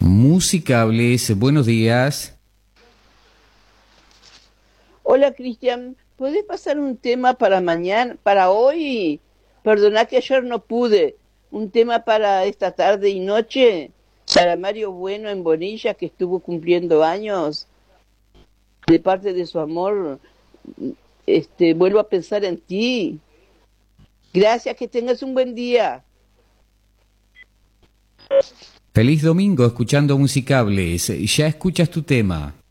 Musicables, buenos días. Hola Cristian, ¿podés pasar un tema para mañana, para hoy? Perdona que ayer no pude. Un tema para esta tarde y noche, para Mario Bueno en Bonilla, que estuvo cumpliendo años, de parte de su amor. Vuelvo a pensar en ti. Gracias, que tengas un buen día. Feliz domingo escuchando Musicables. Ya escuchas tu tema.